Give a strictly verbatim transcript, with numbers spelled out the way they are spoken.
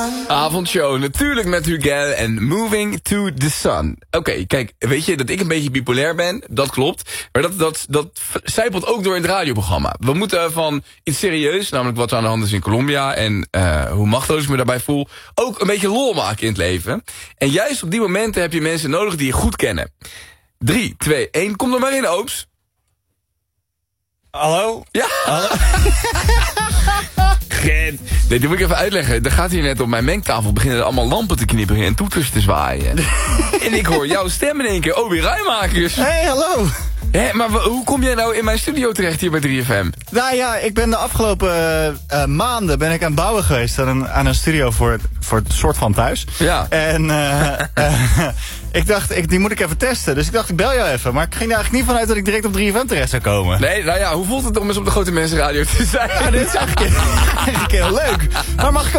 Avondshow, natuurlijk met Hugel en Moving to the Sun. Oké, okay, kijk, weet je dat ik een beetje bipolair ben? Dat klopt. Maar dat, dat, dat zijpelt ook door in het radioprogramma. We moeten van iets serieus, namelijk wat er aan de hand is in Colombia en uh, hoe machteloos ik me daarbij voel, ook een beetje lol maken in het leven. En juist op die momenten heb je mensen nodig die je goed kennen. drie, twee, één, kom er maar in, Oops. Hallo? Ja. Hallo? Gent. Nee, dit moet ik even uitleggen. Er gaat hier net op mijn mengtafel beginnen er allemaal lampen te knipperen en toeters te zwaaien. En ik hoor jouw stem in één keer. Oh, weer Rijmakers. Hé, hey, hallo. Hé, maar hoe kom jij nou in mijn studio terecht hier bij drie F M? Nou ja, ik ben de afgelopen uh, uh, maanden ben ik aan het bouwen geweest aan een, aan een studio voor, voor het soort van thuis. Ja. En uh, uh, ik dacht, ik, die moet ik even testen. Dus ik dacht, ik bel jou even. Maar ik ging er eigenlijk niet vanuit dat ik direct op drie F M terecht zou komen. Nee, nou ja, hoe voelt het om eens op de Grote Mensenradio te zijn? Ja, dit is eigenlijk, eigenlijk heel leuk. Maar mag ik